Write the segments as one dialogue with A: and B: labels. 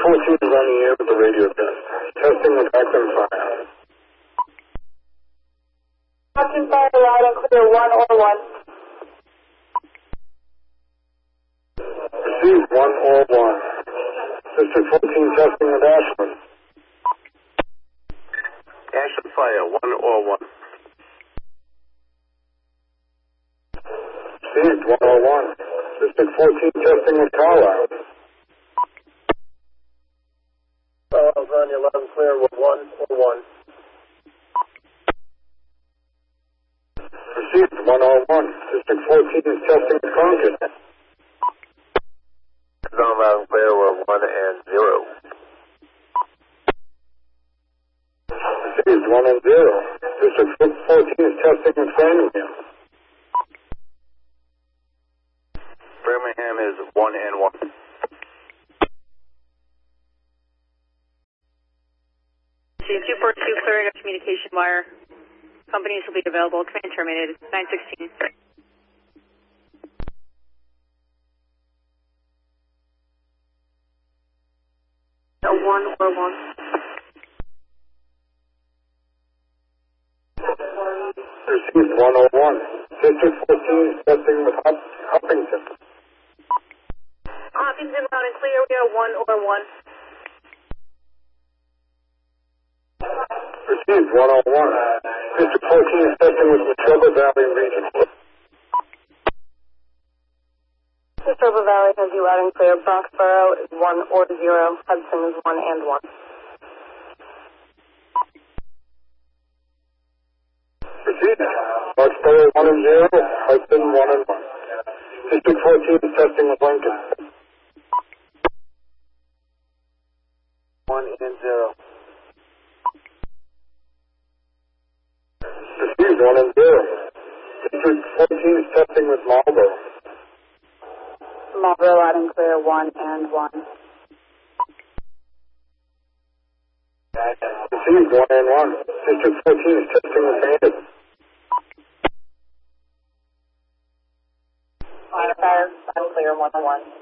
A: 14 is on the air with the radio test. Testing with Acton Fire.
B: Acton Fire, loud and clear, 1 or 1.
A: Received 1 or 1. District 14 testing with Ashland.
C: Ashland Fire, 1 or 1.
A: Received 1 or 1. District 14 testing with Carlisle.
C: Carlisle's on your loud and clear with 1 or 1.
A: Received 1 or 1. District 14 is testing with Concord.
C: On loud and clear with 1 and 0.
A: Received 1 and 0. District 14 is testing with Framingham.
C: Birmingham is 1 and 1.
B: C242 clearing of communication wire. Companies will be available. Command terminated. 916. A 1 or 1.
A: Received 1 or 1. District 14 is testing with Huffington.
B: Huffington loud and clear. We are 1 or 1.
A: Received 1 or 1. District 14 is testing with Latrobe Valley Regional.
B: Latrobe Valley has you loud and clear. Bronxboro is 1 or 0. Hudson is 1 and 1.
A: Received. Roxborough 1 and 0. Hudson 1 and 1. District 14 is testing with Lincoln.
C: 1 and 0.
A: Received 1 and 0. District 14 is testing with Marlboro.
B: Marlboro loud and clear. 1 and 1.
A: Received 1 and 1. District 14 is testing with Bandit.
B: Fire, loud and clear. 1 and 1.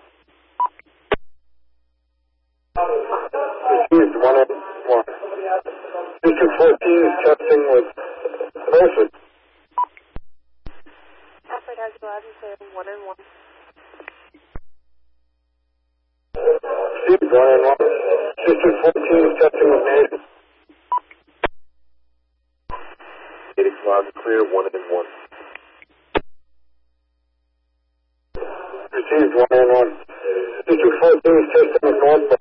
A: Received 1 and 1. District 14 is testing with Mercer.
B: Alfred has you loud and clear. 1 and 1.
A: Received 1 and 1. District 14 is testing with Native.
C: Native loud and clear, 1 and 1.
A: Received 1 and 1. District 14 is testing with Northborough.